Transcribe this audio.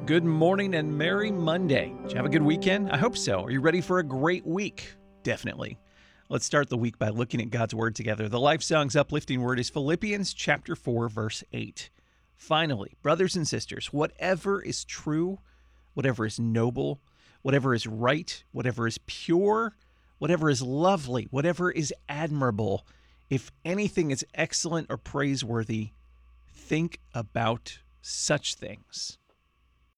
Good morning and merry Monday. Did you have a good weekend? I hope so. Are you ready for a great week? Definitely. Let's start the week by looking at God's Word together. The Life Song's uplifting word is Philippians chapter 4, verse 8. Finally, brothers and sisters, whatever is true, whatever is noble, whatever is right, whatever is pure, whatever is lovely, whatever is admirable, if anything is excellent or praiseworthy, think about such things.